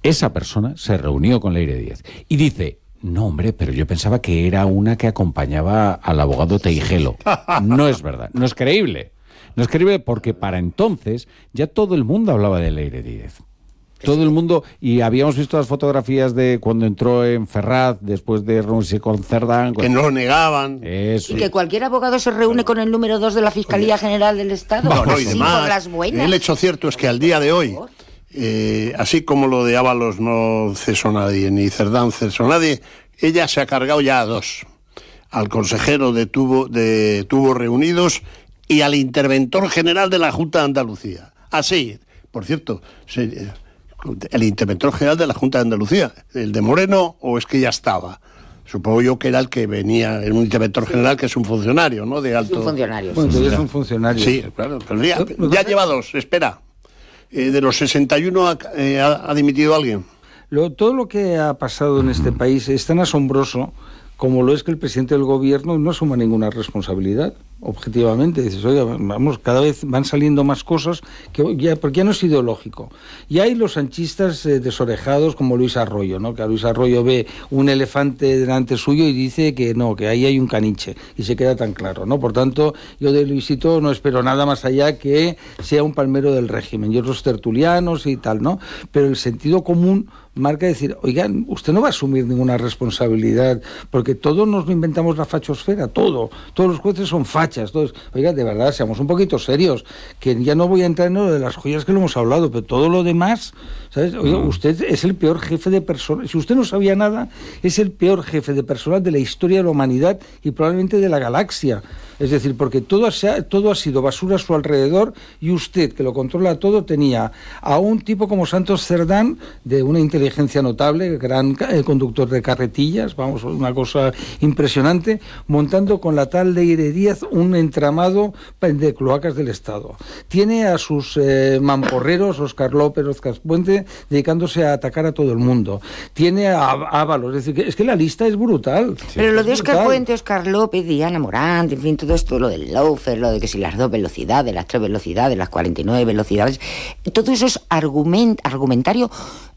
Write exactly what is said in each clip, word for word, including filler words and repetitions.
esa persona se reunió con Leire Díez y dice: no, hombre, pero yo pensaba que era una que acompañaba al abogado Teijelo. No es verdad, no es creíble. No es creíble porque para entonces ya todo el mundo hablaba de Leire Díez. Todo el mundo, y habíamos visto las fotografías de cuando entró en Ferraz, después de reunirse con Cerdán. Que no lo negaban. Eso. Y que cualquier abogado se reúne con el número dos de la Fiscalía General del Estado. No, no, y sí, demás. por las buenas. El hecho cierto es que al día de hoy, eh, así como lo de Ábalos no cesó nadie, ni Cerdán cesó nadie, ella se ha cargado ya a dos. Al consejero de Tubo, de Tubos Reunidos y al interventor general de la Junta de Andalucía. Así, por cierto, se, el interventor general de la Junta de Andalucía, el de Moreno, o es que ya estaba. Supongo yo que era el que venía, el un interventor general que es un funcionario, ¿no? De alto. Es un funcionario. Bueno, sí, es un funcionario. Sí, claro, pero ya, ya lleva dos, espera. Eh, de los sesenta y uno ha, eh, ha, ha dimitido alguien. Lo, todo lo que ha pasado en este país es tan asombroso como lo es que el presidente del gobierno no asuma ninguna responsabilidad, objetivamente. Dices, oye, vamos, cada vez van saliendo más cosas, que ya, porque ya no es ideológico. Y hay los sanchistas eh, desorejados como Luis Arroyo, ¿no? Que a Luis Arroyo ve un elefante delante suyo y dice que no, que ahí hay un caniche, y se queda tan claro, ¿no? Por tanto, yo de Luisito no espero nada más allá que sea un palmero del régimen, y otros tertulianos y tal, ¿no? Pero el sentido común marca decir, oigan, usted no va a asumir ninguna responsabilidad, porque todos nos lo inventamos la fachosfera, todo, todos los jueces son fachas, todos, oiga, de verdad, seamos un poquito serios, que ya no voy a entrar en lo de las joyas que lo hemos hablado, pero todo lo demás, ¿sabes? Oiga, mm. usted es el peor jefe de personal, si usted no sabía nada, es el peor jefe de personal de la historia de la humanidad y probablemente de la galaxia, es decir, porque todo, ha, todo ha sido basura a su alrededor, y usted, que lo controla todo, tenía a un tipo como Santos Cerdán, de una inteligencia inteligencia notable, gran eh, conductor de carretillas, vamos, una cosa impresionante, montando con la tal Leire Díez un entramado de cloacas del Estado. Tiene a sus eh, mamporreros, Óscar López, Óscar Puente, dedicándose a atacar a todo el mundo. Tiene a Ábalos, es decir, que, es que la lista es brutal. Sí. Pero lo de Óscar brutal. Puente, Óscar López, Diana Morant, en fin, todo esto, lo del loafer, lo de que si las dos velocidades, las tres velocidades, las cuarenta y nueve velocidades, todo eso es argument, argumentario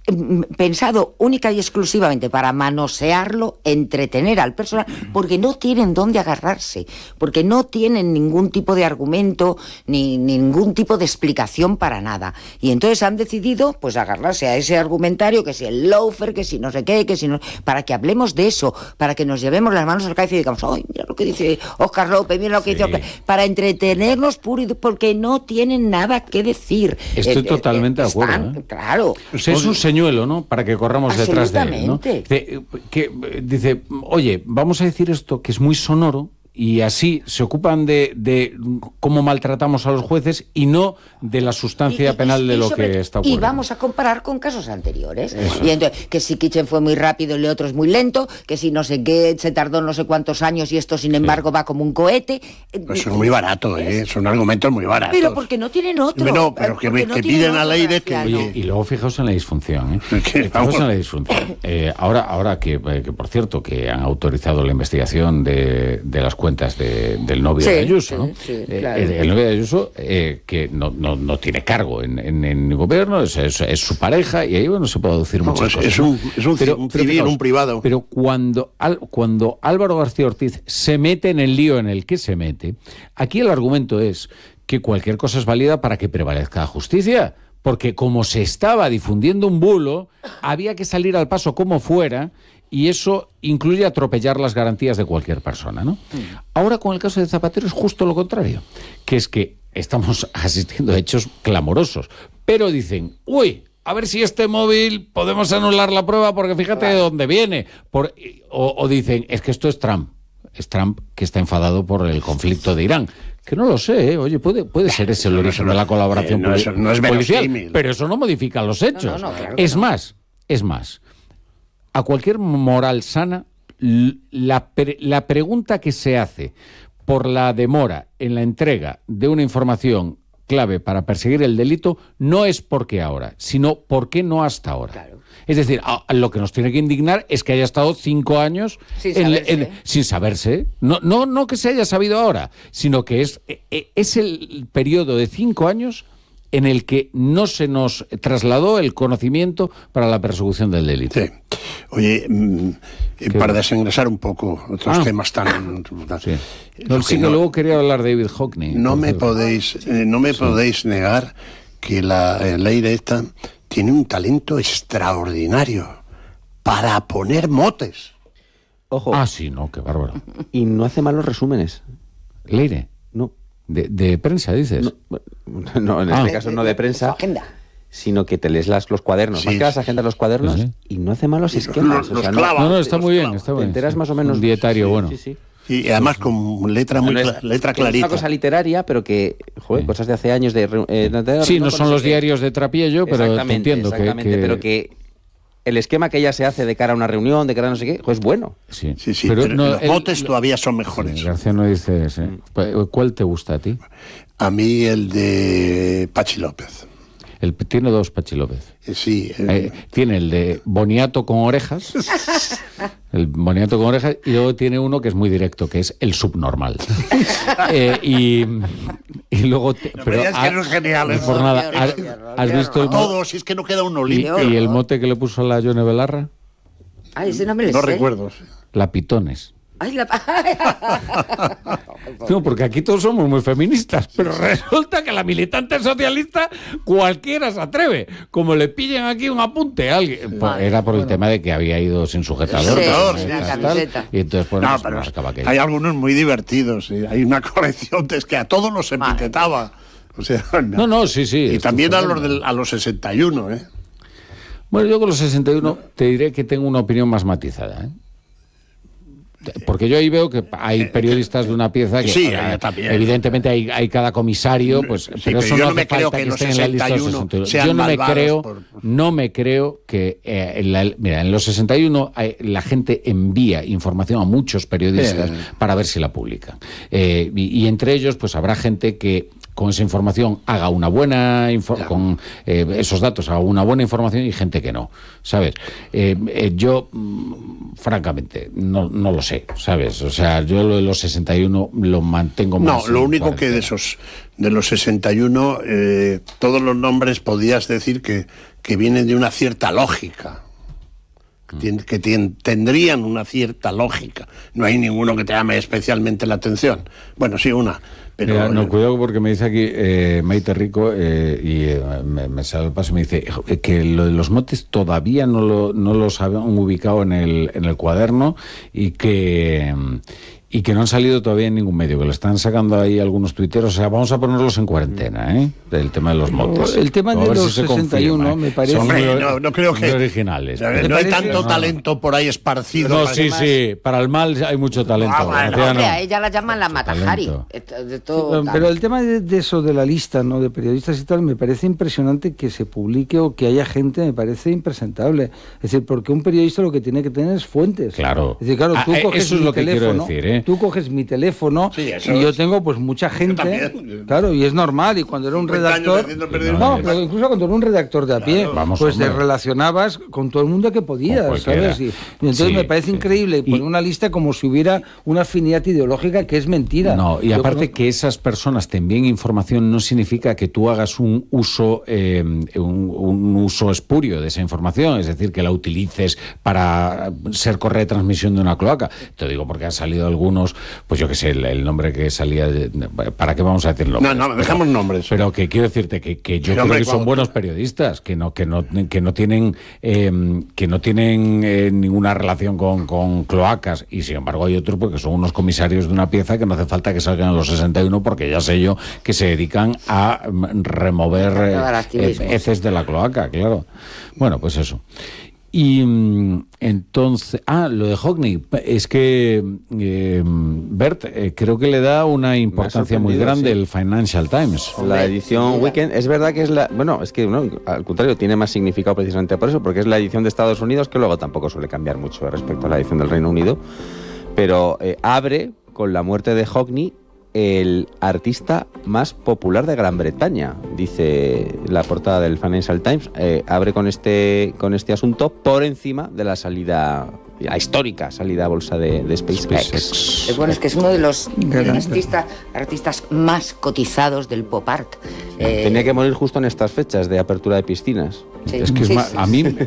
pensado única y exclusivamente para manosearlo, entretener al personal, porque no tienen dónde agarrarse, porque no tienen ningún tipo de argumento ni ningún tipo de explicación para nada. Y entonces han decidido pues agarrarse a ese argumentario, que si el loafer, que si no sé qué, que si no, para que hablemos de eso, para que nos llevemos las manos al cabeza y digamos, ay, mira lo que dice Óscar López, mira lo que sí. dice Óscar, para entretenernos puro y porque no tienen nada que decir. Estoy eh, totalmente eh, de acuerdo. Están, ¿eh? Claro. O sea, es un señuelo, ¿no? Para que corramos detrás de él, ¿no? Dice, que, dice, oye, vamos a decir esto que es muy sonoro, y así se ocupan de, de cómo maltratamos a los jueces y no de la sustancia y, penal y, de y lo sobre, que está ocurriendo. Y vamos a comparar con casos anteriores. Eso. Y entonces, que si Kitchen fue muy rápido y el otro es muy lento, que si no sé qué, se tardó no sé cuántos años y esto, sin embargo, sí. va como un cohete. Pues es muy barato, ¿eh? Son argumentos muy baratos. Pero porque no tienen otro. Pero, pero que, que, no que piden al aire que... Oye, y luego fijaos en la disfunción, ¿eh? Fijaos en la disfunción. Eh, ahora, ahora que, que, por cierto, que han autorizado la investigación de, de las cuentas de... del novio sí, de Ayuso, ¿no? Sí, sí, eh, claro. el, el novio de Ayuso, eh, que no, no, no tiene cargo en, en, en el gobierno, es, es, es su pareja, y ahí bueno, se puede decir no, muchas es, cosas. Es un, es un, pero, un civil, pero, un privado. Pero cuando, al, cuando Álvaro García Ortiz se mete en el lío en el que se mete, aquí el argumento es que cualquier cosa es válida para que prevalezca la justicia, porque como se estaba difundiendo un bulo, había que salir al paso como fuera, y eso incluye atropellar las garantías de cualquier persona, ¿no? Mm. Ahora, con el caso de Zapatero, es justo lo contrario, que es que estamos asistiendo a hechos clamorosos, pero dicen, uy, a ver si este móvil podemos anular la prueba porque fíjate claro. de dónde viene. Por, o, o dicen, es que esto es Trump, es Trump que está enfadado por el conflicto de Irán. Que no lo sé, ¿eh? Oye, puede, puede ser ese el origen no, de la colaboración eh, no, eso no es policial, pero eso no modifica los hechos. No, no, no, claro es no. más, es más, a cualquier moral sana, la, pre, la pregunta que se hace por la demora en la entrega de una información clave para perseguir el delito no es por qué ahora, sino por qué no hasta ahora. Claro. Es decir, a, a lo que nos tiene que indignar es que haya estado cinco años sin en, saberse, en, sin saberse. No, no, no que se haya sabido ahora, sino que es, es el periodo de cinco años en el que no se nos trasladó el conocimiento para la persecución del delito. Sí. Oye, mmm, para desengrasar un poco otros ah. temas tan... tan sí. No, sí que no, luego quería hablar de David Hockney. No me podéis, eh, no me sí. podéis negar que la eh, Leire esta tiene un talento extraordinario para poner motes. Ojo. Ah, sí, no, qué bárbaro. Y no hace malos resúmenes. Leire. No. De, de prensa, dices. No, no en ah. este caso no de prensa. Sino que te lees las, los cuadernos, sí, más que las agendas, los cuadernos, sí, sí. y no hace malos esquemas. Los, o sea, los clava, no, no, está muy bien, está muy bien. Te enteras más o menos. Un dietario sí, bueno. Sí, sí. Y además con letra muy no es, letra clarita. Es una cosa literaria, pero que, joder, sí. cosas de hace años de... Eh, de sí, no son los que... diarios de Trapiello, pero te entiendo exactamente, que, que... pero que el esquema que ella se hace de cara a una reunión, de cara a no sé qué, pues bueno. Sí, sí, sí pero, pero no, los el, motes todavía son mejores. Sí, García no dice ese. ¿Cuál te gusta a ti? A mí el de Pachi López. El, tiene dos Pachi López. Sí. El... Eh, tiene el de Boniato con orejas, el Boniato con orejas, y luego tiene uno que es muy directo, que es el subnormal. eh, y, y luego... Te, no, pero es que no es genial. No por nada. ¿Has, has visto el todo, si es que no queda uno limpio. ¿Y, y el mote que le puso a la Yone Belarra? Ay, ese no me lo No sé. recuerdo. La Pitones. Ay, la... No, porque aquí todos somos muy feministas, pero resulta que la militante socialista cualquiera se atreve. Como le pillen aquí un apunte a alguien. Pues era por el bueno. tema de que había ido sin sujetador. Sí, sí, la camiseta. Y entonces, pues, no, no, pero acaba que hay algunos muy divertidos. ¿Sí? Hay una colección de, es que a todos los etiquetaba. O sea, no. no, no, sí, sí. Y también a los, del, a los sesenta y uno, ¿eh? Bueno, yo con los sesenta y uno te diré que tengo una opinión más matizada, ¿eh? Porque yo ahí veo que hay periodistas de una pieza que sí, eh, también, evidentemente hay, hay cada comisario, pues sí, pero, pero eso yo no, no hace me creo falta que, que los esté en la lista de los sesenta y uno. Yo no me creo, por... no me creo que eh, en la, mira, en los sesenta y uno hay, la gente envía información a muchos periodistas eh. para ver si la publican. Eh, y, y entre ellos, pues habrá gente que con esa información haga una buena info- con eh, esos datos haga una buena información y gente que no, ¿sabes? Eh, eh, yo mm, francamente no, no lo sé, ¿sabes? O sea, yo lo de los sesenta y uno lo mantengo más. No, lo único que de esos de los sesenta y uno eh, todos los nombres podías decir que, que vienen de una cierta lógica. Mm. Que tien, tendrían una cierta lógica. No hay ninguno que te llame especialmente la atención. Bueno, sí, una. Pero, Mira, no, cuidado porque me dice aquí eh, Maite Rico eh, y eh, me, me sale el paso y me dice eh, que lo de los motes todavía no, lo, no los habían ubicado en el, en el cuaderno y que... y que no han salido todavía en ningún medio, que lo están sacando ahí algunos tuiteros. O sea, vamos a ponerlos en cuarentena, ¿eh? Del tema de los motes. El tema de los si sesenta y uno, me parece... Hombre, muy, no, no creo que... originales. No, no hay tanto no, talento por ahí esparcido. No, sí, más. sí. Para el mal hay mucho talento. Ah, bueno, hombre, a ella la llaman la Matajari. De todo, sí, pero el tema de, de eso, de la lista, ¿no? De periodistas y tal, me parece impresionante que se publique o que haya gente, me parece impresentable. Es decir, porque un periodista lo que tiene que tener es fuentes. Claro. Es decir, claro, tú ah, coges eso es lo que quiero decir, ¿eh? Tú coges mi teléfono sí, y yo tengo pues mucha gente, claro, y es normal, y cuando era un redactor, no, pero incluso cuando era un redactor de a pie, claro, vamos, pues hombre. Te relacionabas con todo el mundo que podías, ¿sabes? Y, y entonces sí, me parece sí. increíble poner una lista como si hubiera una afinidad ideológica que es mentira. No, y yo aparte creo... que esas personas te envíen información no significa que tú hagas un uso eh, un, un uso espurio de esa información, es decir, que la utilices para ser correa de transmisión de una cloaca. Te digo porque han salido algunos, pues yo qué sé, el, el nombre que salía, de, ¿para qué vamos a decir nombres? No, no, dejamos pero, nombres. Pero que quiero decirte que, que yo pero, creo hombre, que son buenos periodistas, que no, que no, que no tienen, eh, que no tienen eh, ninguna relación con, con cloacas, y sin embargo hay otros porque son unos comisarios de una pieza que no hace falta que salgan a los sesenta y uno porque ya sé yo que se dedican a remover eh, heces de la cloaca, claro. Bueno, pues eso. Y entonces, ah, lo de Hockney, es que eh, Bert, eh, creo que le da una importancia muy grande sí. el Financial Times. La edición Weekend, es verdad que es la, bueno, es que no, al contrario, tiene más significado precisamente por eso, porque es la edición de Estados Unidos, que luego tampoco suele cambiar mucho respecto a la edición del Reino Unido, pero eh, abre con la muerte de Hockney el artista más popular de Gran Bretaña, dice la portada del Financial Times, eh, abre con este con este asunto por encima de la salida la histórica salida a bolsa de, de SpaceX. SpaceX. Eh, Bueno, es que es uno de los artistas, artistas más cotizados del pop art. Eh, Tenía que morir justo en estas fechas de apertura de piscinas. sí, Es que es sí, ma- sí, a mí